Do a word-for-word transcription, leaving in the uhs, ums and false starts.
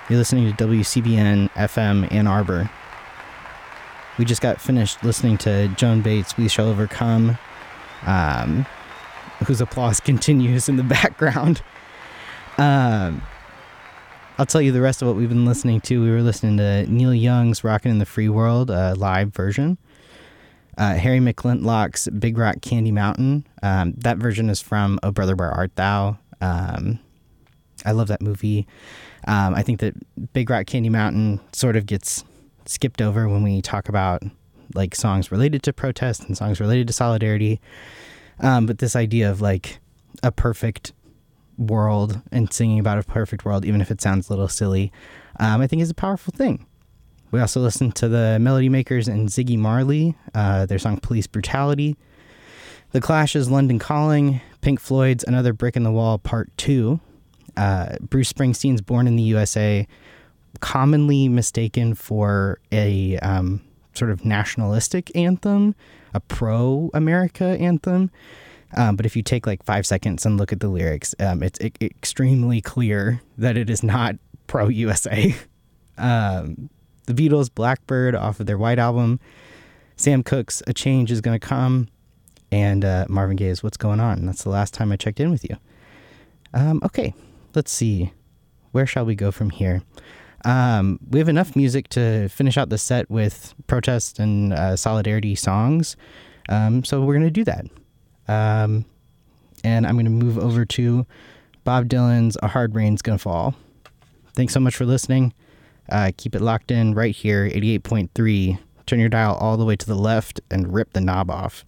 You're listening to W C B N F M Ann Arbor. We just got finished listening to Joan Bates, We Shall Overcome, um, whose applause continues in the background. Um, I'll tell you the rest of what we've been listening to. We were listening to Neil Young's Rockin' in the Free World, uh, live version. Uh, Harry McClintock's Big Rock Candy Mountain. Um, that version is from Oh Brother, Where Art Thou? Um, I love that movie. Um, I think that Big Rock Candy Mountain sort of gets skipped over when we talk about like songs related to protest and songs related to solidarity. Um, but this idea of like a perfect world and singing about a perfect world, even if it sounds a little silly, um, I think is a powerful thing. We also listened to the Melody Makers and Ziggy Marley, uh, their song Police Brutality. The Clash's London Calling, Pink Floyd's Another Brick in the Wall Part two. Uh, Bruce Springsteen's Born in the U S A, commonly mistaken for a um, sort of nationalistic anthem, a pro-America anthem. Um, but if you take like five seconds and look at the lyrics, um, it's e- extremely clear that it is not pro-U S A. um, the Beatles' Blackbird off of their White Album. Sam Cooke's A Change Is Gonna Come. And uh, Marvin Gaye's What's Going On. That's the last time I checked in with you. Um, okay. Let's see. Where shall we go from here? Um, we have enough music to finish out the set with protest and uh, solidarity songs. Um, so we're going to do that. Um, and I'm going to move over to Bob Dylan's A Hard Rain's Gonna Fall. Thanks so much for listening. Uh, keep it locked in right here, eighty-eight point three. Turn your dial all the way to the left and rip the knob off.